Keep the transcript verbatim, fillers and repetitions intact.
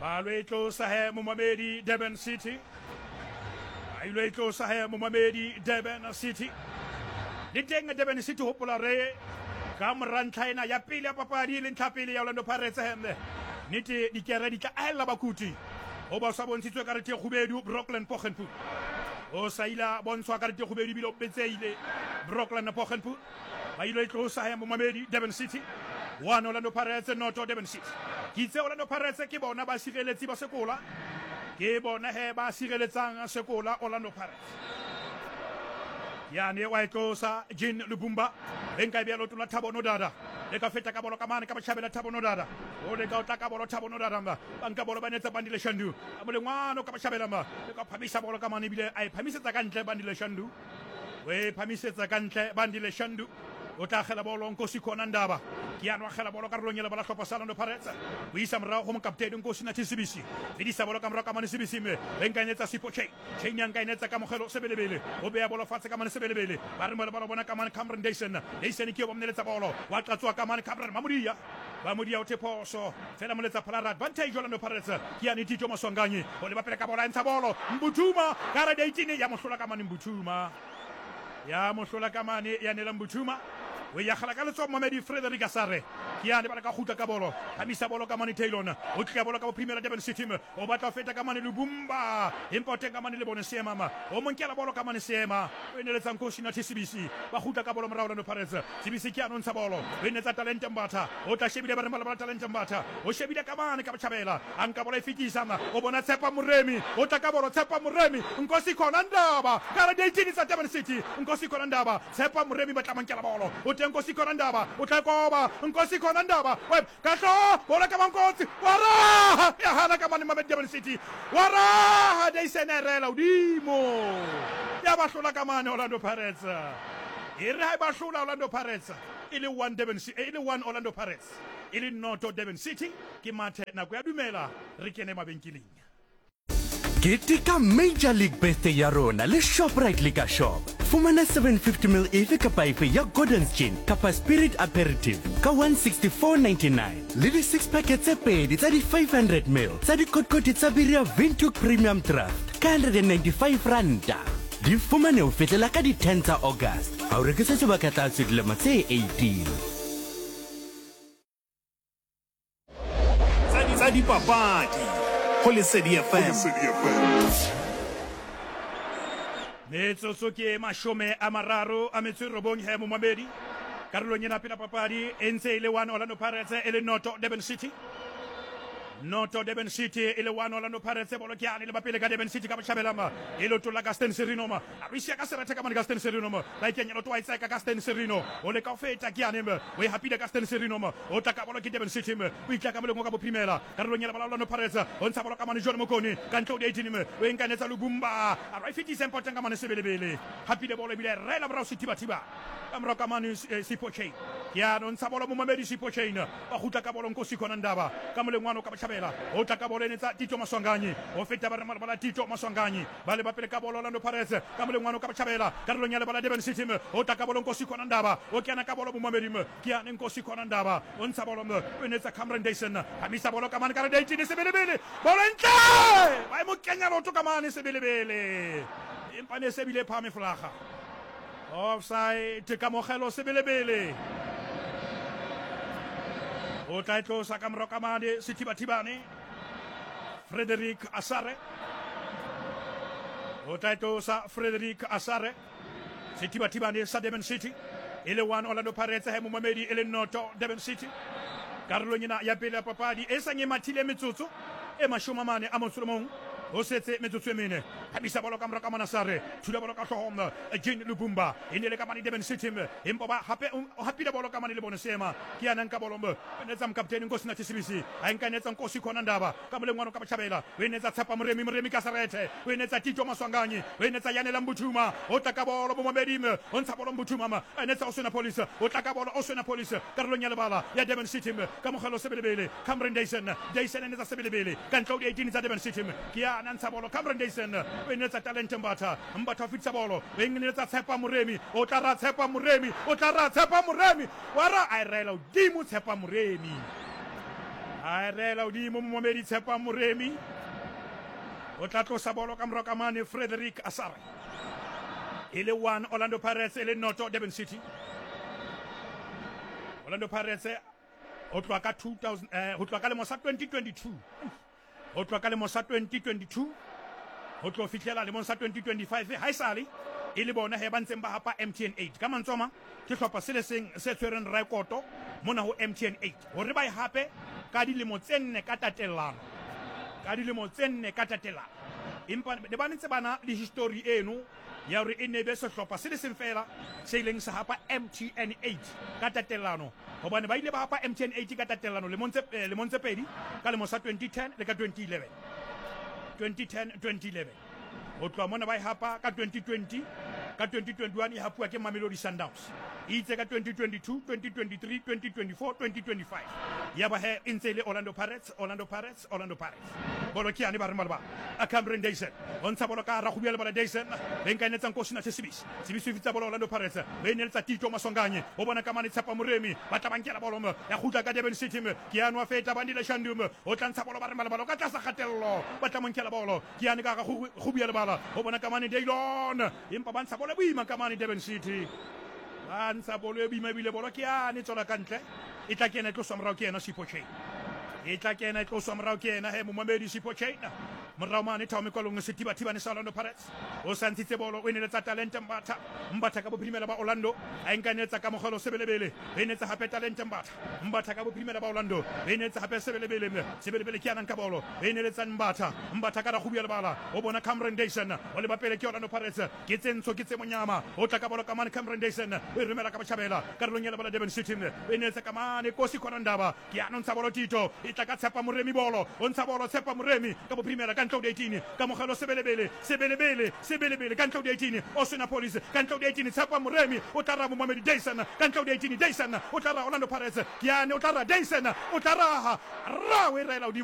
ba lo e tlosa he momamedi Durban City ba lo e tlosa he momamedi Durban City le teng Durban City hopola re ka morantla ena ya pele ya papadi le ntlhapele ya Orlando Pirates hembe nete di kere di tla ela bakuti o ba sa bontshitswe ka re te khubedu Brooklyn Poggenpoel o saila bontswa ka re te khubedu bilo betseile Brooklyn Poggenpoel ba ilo e tlosa he momamedi Durban City one Orlando Pirates noto Durban City kitse Orlando Pirates ke bona ba sireletsi ba sekola ke bona he ba sireletsang sekola Orlando Pirates yani wa tlosa Jean Lubumba enka bia lotula Thabo Nodada le ka feta ka bolo ka mane ka bachabela Thabo Nodada o le ka utla ka bolo Thabo Nodada mba banka bolo ba netsa bandile Shandu amole ngwana ka bachabela mba le ka phamisa bolo ka mane bile ai phamisetsa ka ntle bandile Shandu we phamisetsa ka ntle bandile Shandu o tla gela bolo Nkosi Khona Ndaba ke yana gela bolo ka ronyela bala tlhopa Orlando Pirates o isa mra go mo kaptene Nkosi na Tsibisi le di sa bolo ka mra ka mane Tsibisi me enka netsa Sipho Chain Chain yang ka netsa ka mogelo sebelebele o beya bolo fatse ka mane sebelebele ba re mo bala bona ka mane Cameron Dyson Dyson ke o bomneletsa bolo wa tlatswa ka mane Cameron Mamudia ba modia o teposo fela moletsa phala advantage Orlando Pirates ke yana Tito Maswanganyi o le ba pele ka bola ntsa bolo Mbutuma ka ra eighteen ya mohlola ka mane Mbutuma ya mohlola ka mane ya nela Mbutuma we ya khala ka letso Mamedi Frederick Asare ke ya ne ba ka khuta ka bolo hamisa bolo ka mane Taylor o tla bolo ka Premier Durban City o batla feta ka mane Lubumba importe ka mane le bone Sema ma o monkela bolo ka mane Sema o ne letsa Nkosi na Tsibisi ba khuta ka bolo mra Orlando Pirates Tsibisi ke anontsha bolo o ne tsa talent Mbatha o tla shebile ba re mala talent Mbatha o shebile ka mane ka bachabela anka bolo e fitisa ma o bona Tshepa Moremi o tla ka bolo Tshepa Moremi Nkosi Khona Ndaba ka ra eighteen tsa Durban City Nkosi Khona Ndaba Tshepa Moremi ba tla mankela bolo o Nkosi Khona Ndaba o tla koba Nkosi Khona Ndaba we ka hlo bola ka Nkosi wara ya hana ka mane Mamedi Durban City wara de senerela udimo ya ba hlola ka mane Orlando Pirates e re ha ba hlola Orlando Pirates ile one Durban City ile one Orlando Pirates ile noto Durban City ke mathe na go ya dumela re kene mabenkeleng Ketika Major League Birthday ya rona le Shoprite Liquor Shop. Fumana seven fifty milliliters efe kapa efe ya Gordon's Gin kapa Spirit Aperitif ka one sixty-four ninety-nine. Le di six packets tse pedi tsa di five hundred milliliters tsa di kotkoti tsa Biria Windhoek Premium Draft ka one hundred ninety-five randa. Di fumane ho fetela ka di ten tsa August. Ha o rekisa sebaka tlase dilemo tse eighteen. Tsa di papadi Lesedi F M. Metsotso ke mashome a mararo a metso e robong he momamedi karolong ena pela papadi e ntse e le one Orlando Pirates e le noto Durban City noto Durban City e le one Orlando Pirates bolo ke ane le ba pele ka Durban City ka bachabelama e lo tola Gaston Serino ma a risia ka serata ka mane Gaston Serino ma ba ikenya lo twa itsa ka Gaston Serino o le ka feta ke ane me we happy de Gaston Serino ma o tla ka bolo ke Durban City me o itla ka moleng ka bo primela karolong ena ba Orlando Pirates o ntsha bolo ka mane John Mokoni ka ntlo de eighteen me we nkanetsa Lubumba a right fifty important ka mane sebelebele happy de bolo bile rela bra City batiba amro ka mane Sipho Chain ya no ntsha bolo mo Mamedi Sipho Chain ba gutla ka bolo Nkosi Khona Ndaba ka moleng ngwana ka bachabela o tla ka bolo netsa Tito Maswanganyi o feta ba re mala bala Tito Maswanganyi ba le ba pele ka bolo Orlando Pirates ka moleng ngwana ka bachabela karolong ya le bala Durban City o tla ka bolo Nkosi Khona Ndaba o kena ka bolo mo Mamedi me ke ya Nkosi Khona Ndaba o ntsha bolo me o netsa Cameron Dyson hamisa bolo ka mane ka re eighteen sebelebele bolo ntle ba mo kenya lo to ka mane sebelebele impane sebile phame flaga offside ka mogelo sebelebele o tla tlosa ka mro ka mane Sithibathibane Frederick Asare o tla tlosa Frederick Asare Sithibathibane sa Durban City ele one Orlando Pirates he momamedi ele noto Durban City karolong ena ya pele ya papadi e sa nyemathile metsotso e mashome mane a motsolomong o setse metsotso e mene habisa bolo ka mra ka Manasare thula bolo ka Hlohom Jean Lubumba ine le ka mane Durban City empa ba hape o hapile bolo ka mane le bone Sema ke yana nka bolo mbe netsa mkapteni Nkosi na Tsibisi a nka netsa Nkosi Khona Ndaba ka moleng ngwana ka bachabela we netsa Tshepa Moremi Moremi ka Sarete we netsa Tito Maswanganyi we netsa Yanela Mbutuma o tla ka bolo mo Mamedi me o ntsha bolo Mbutuma ma a netsa Oswena Police o tla ka bolo Oswena Police karolong ya lebala ya Durban City ka mogelo sebelebele Cameron Dyson Dyson netsa sebelebele ka ntlo di eighteen tsa Durban City ke yana ntsha bolo Cameron Dyson we netsa talent Mbatha Mbatha fitsa bolo we netsa Tshepa Moremi o tla ra Tshepa Moremi o tla ra Tshepa Moremi wa ra a rela udimo Tshepa Moremi a rela udimo momedi Tshepa Moremi o tla tlosa bolo ka morao ka mane Frederick Asare e le one Orlando Pirates e le noto Durban City. Orlando Pirates o tloa ka two thousand eh ho tloa ka lemo sa twenty twenty-two o tloa ka lemo sa twenty twenty-two ho tlo fihlela lemong sa twenty twenty-five ha isale e le bona he ba ntseng ba hapa M T N eight ka mantsoma ke hlopha se le seng se tshwereng rekoto mona ho M T N eight hore ba e hape ka dilemo tse nne ka tatellano ka dilemo tse nne ka tatellano empa le ba ntse bana le history eno ya hore e ne be se hlopha se le seng fela se ileng sa hapa M T N eight ka tatellano hobane ba ile ba hapa M T N eight ka tatellano le montse le montse pedi ka lemo sa twenty ten le ka twenty eleven twenty ten twenty eleven o tloa mona ba e hapa ka twenty twenty ka twenty twenty-one e hapua ke Mamelodi Sundowns e itse ka twenty twenty-two twenty twenty-three twenty twenty-four twenty twenty-five ya ba he intse le Orlando Pirates Orlando Pirates Orlando Pirates bolo ke ane ba re malba a Cameron Dyson on tsa bolo ka ra go buela bala Dyson le nka inetsa nkosina se sibisi sibisi fitsa bolo Orlando Pirates be ne tsa Tito Masonganye o bona ka mane Tshepa Moremi ba tla bankela bolo mo ya khutla ka Durban City ke anwa feta bandile Shandum o tla ntsha bolo ba re malba ka tla sa gatello ba tla monkela bolo ke ane ka go go buela bala o bona ka mane Daylon impa ba ntsha bolo boima ka mane Durban City ba ntsha bolo e boima bile bolo ke ane tsola kantle e tla kena tlo somra ke ena Sipoche e tla kena tlo somra ke ena he mo mamedi Sipoche morao mane Thome Kolong se tiba tiba ne sa Orlando Pirates o santitse bolo o ne le tsa talent mbatha mbatha ka boprimela ba Orlando a enkanetsa ka mogelo sebelebele e ne tsa hape talent mbatha mbatha ka boprimela ba Orlando e ne tsa hape sebelebele sebelebele ke anang ka bolo e ne le tsa mbatha mbatha ka ra go buela bala o bona Cameron Dyson o le bapele ke Orlando Pirates ke tsentso ke tse monyama o tla ka bolo ka mane Cameron Dyson e remela ka bachabela ka re lonyela bala Durban City e ne tsa ka mane Kosi Korandaba ke anontsha bolo Tito e tla ka Tshepa Moremi bolo o ntsha bolo Tshepa Moremi ka boprimela ka ntlo eighteen ka mogelo sebelebele sebelebele sebelebele ka ntlo eighteen o sena police ka ntlo eighteen Tshepa Moremi o tla ra mo Mohamed Dyson ka ntlo eighteen Dyson o tla ra Orlando Pirates ke ane o tla ra Dyson o tla ra ra we rela